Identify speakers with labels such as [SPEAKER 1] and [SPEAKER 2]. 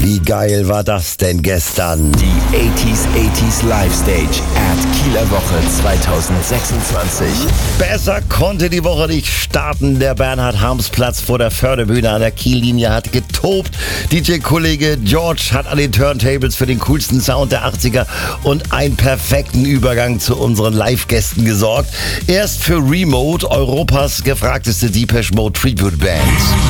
[SPEAKER 1] Wie geil war das denn gestern?
[SPEAKER 2] Die 80s Live Stage at Kieler Woche 2026.
[SPEAKER 1] Besser konnte die Woche nicht starten. Der Bernhard-Harms-Platz vor der Förderbühne an der Kiellinie hat getobt. DJ-Kollege George hat an den Turntables für den coolsten Sound der 80er und einen perfekten Übergang zu unseren Live-Gästen gesorgt. Erst für Remote, Europas gefragteste Depeche Mode Tribute Band.